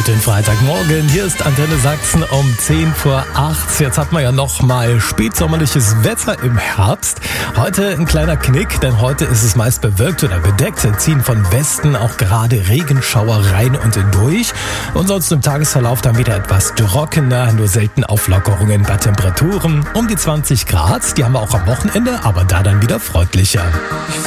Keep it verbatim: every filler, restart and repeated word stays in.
den Freitagmorgen. Hier ist Antenne Sachsen um zehn vor acht. Jetzt hat man ja noch mal spätsommerliches Wetter im Herbst. Heute ein kleiner Knick, denn heute ist es meist bewölkt oder bedeckt. Ziehen von Westen auch gerade Regenschauer rein und durch. Und sonst im Tagesverlauf dann wieder etwas trockener, nur selten Auflockerungen bei Temperaturen um die zwanzig Grad. Die haben wir auch am Wochenende, aber da dann wieder freundlicher.